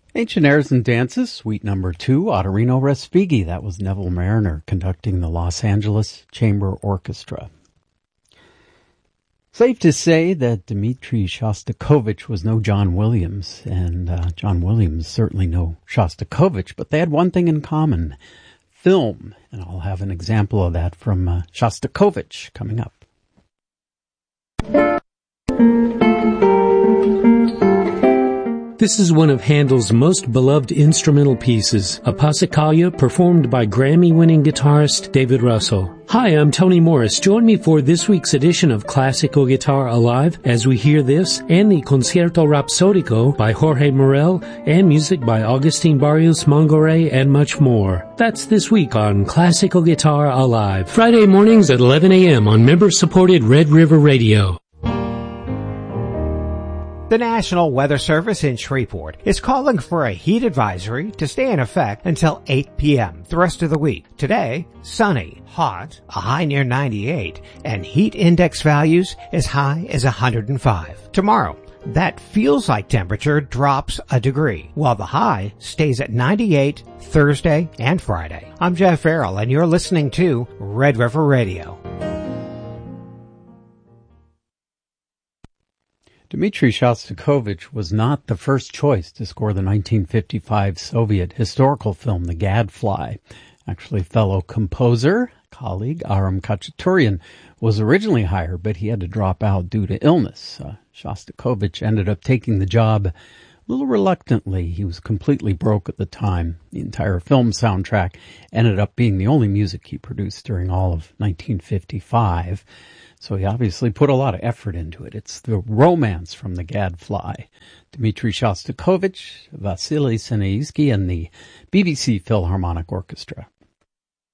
Ancient Airs and Dances, Suite Number 2, Ottorino Respighi. That was Neville Mariner conducting the Los Angeles Chamber Orchestra. Safe to say that Dmitri Shostakovich was no John Williams, and John Williams certainly no Shostakovich, but they had one thing in common, film. And I'll have an example of that from Shostakovich coming up. This is one of Handel's most beloved instrumental pieces, a Passacaglia performed by Grammy-winning guitarist David Russell. Hi, I'm Tony Morris. Join me for this week's edition of Classical Guitar Alive as we hear this and the Concierto Rapsodico by Jorge Morel and music by Agustin Barrios Mangoré and much more. That's this week on Classical Guitar Alive, Friday mornings at 11 a.m. on member-supported Red River Radio. The National Weather Service in Shreveport is calling for a heat advisory to stay in effect until 8 p.m. the rest of the week. Today, sunny, hot, a high near 98, and heat index values as high as 105. Tomorrow, that feels like temperature drops a degree, while the high stays at 98 Thursday and Friday. I'm Jeff Farrell, and you're listening to Red River Radio. Dmitri Shostakovich was not the first choice to score the 1955 Soviet historical film The Gadfly. Actually, fellow composer, colleague Aram Khachaturian was originally hired, but he had to drop out due to illness. Shostakovich ended up taking the job a little reluctantly. He was completely broke at the time. The entire film soundtrack ended up being the only music he produced during all of 1955. So he obviously put a lot of effort into it. It's the romance from The Gadfly. Dmitri Shostakovich, Vasily Sinaisky, and the BBC Philharmonic Orchestra.